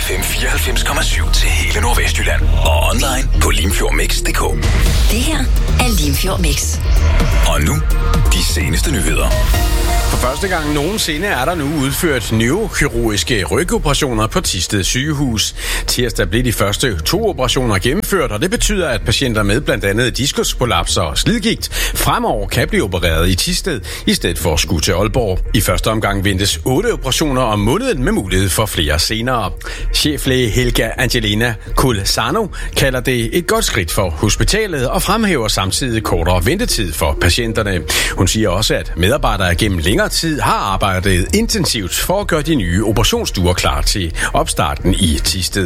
FM 94,7 til hele Nordvestjylland. Og online på limfjordmix.dk. Det her er Limfjord Mix. Og nu, de seneste nyheder. For første gang nogensinde er der nu udført neurokirurgiske rygoperationer på Thisted sygehus. Tirsdag blev de første 2 operationer gennemført, og det betyder, at patienter med blandt andet diskusprolaps og slidgigt fremover kan blive opereret i Thisted, i stedet for at skulle til Aalborg. I første omgang ventes 8 operationer om måneden med mulighed for flere senere. Cheflæge Helga Angelina Kulsano kalder det et godt skridt for hospitalet og fremhæver samtidig kortere ventetid for patienterne. Hun siger også, at medarbejdere gennem længere tid har arbejdet intensivt for at gøre de nye operationsstuer klar til opstarten i Thisted.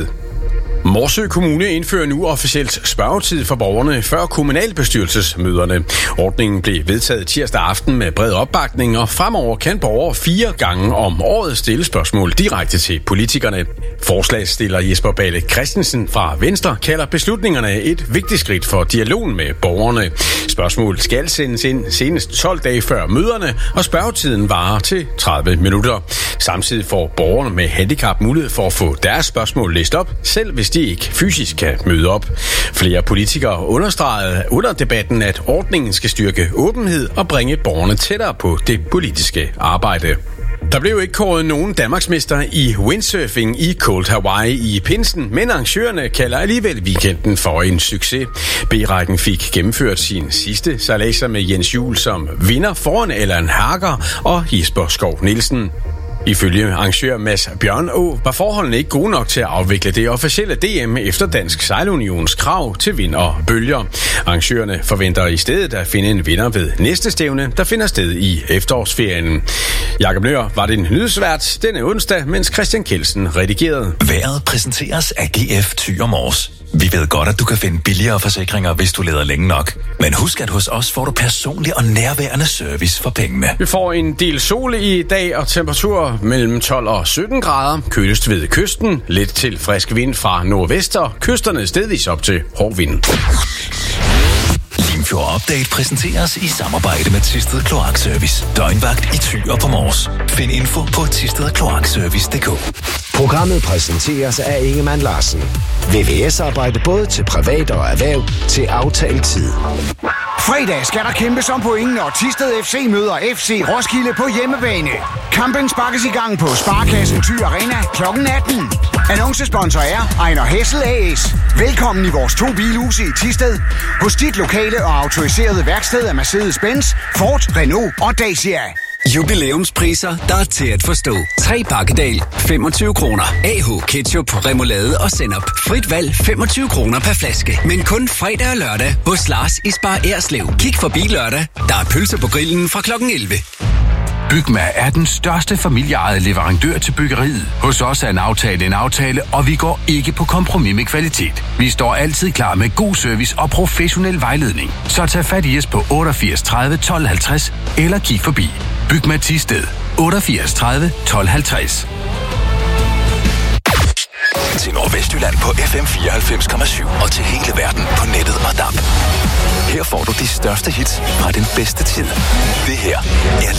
Morsø Kommune indfører nu officielt spørgetid for borgerne før kommunalbestyrelsesmøderne. Ordningen blev vedtaget tirsdag aften med bred opbakning, og fremover kan borgere 4 gange om året stille spørgsmål direkte til politikerne. Forslagsstiller Jesper Balle Christensen fra Venstre kalder beslutningerne et vigtigt skridt for dialogen med borgerne. Spørgsmål skal sendes ind senest 12 dage før møderne, og spørgetiden varer til 30 minutter. Samtidig får borgerne med handicap mulighed for at få deres spørgsmål læst op, selv hvis de ikke fysisk kan møde op. Flere politikere understregede under debatten, at ordningen skal styrke åbenhed og bringe borgerne tættere på det politiske arbejde. Der blev ikke kåret nogen danmarksmester i windsurfing i Cold Hawaii i pinsen, men arrangørerne kalder alligevel weekenden for en succes. B-rækken fik gennemført sin sidste sejladser med Jens Juhl som vinder foran Allan Hager og Jesper Skov Nielsen. Ifølge arrangør Mads Bjørnå var forholdene ikke gode nok til at afvikle det officielle DM efter Dansk Sejlunions krav til vind og bølger. Arrangørerne forventer i stedet at finde en vinder ved næste stævne, der finder sted i efterårsferien. Jakob Nøhr var din nyhedsvært denne onsdag, mens Christian Kelsen redigerede. Vejret præsenteres af GF Thy & Mors. Vi ved godt, at du kan finde billigere forsikringer, hvis du leder længe nok. Men husk, at hos os får du personlig og nærværende service for pengene. Vi får en del sol i dag og temperatur mellem 12 og 17 grader. Køligst ved kysten. Lidt til frisk vind fra nordvest og kysterne stedvis op til hård vind. Limfjord Update præsenteres i samarbejde med Thisted Kloakservice. Døgnvagt i Thy og på Mors. Find info på thistedkloakservice.dk. Programmet præsenteres af Ingemann Larsen. VVS-arbejde både til privat og erhverv til aftalt tid. Fredag skal der kæmpes om point, når Thisted FC møder FC Roskilde på hjemmebane. Kampen sparkes i gang på Sparkassen Thy Arena kl. 18. Annoncesponsor er Ejner Hessel AS. Velkommen i vores 2 bilhuse i Thisted. Hos dit lokale og autoriserede værksted af Mercedes-Benz, Ford, Renault og Dacia. Jubilæumspriser, der er til at forstå. 3 pakkedal, 25 kroner. AH Ketchup, remoulade og sennep. Frit valg, 25 kroner per flaske. Men kun fredag og lørdag hos Lars i Spar Erslev. Kig forbi lørdag. Der er pølser på grillen fra kl. 11. Bygma er den største familieejede leverandør til byggeriet. Hos os er en aftale, og vi går ikke på kompromis med kvalitet. Vi står altid klar med god service og professionel vejledning. Så tag fat i os på 88 30 12 50 eller kig forbi. Bygma Thisted 88 30 12 50. Til Nordvestjylland på FM 94,7 og til hele verden på nettet og DAB. Her får du de største hits fra den bedste tid. Det her er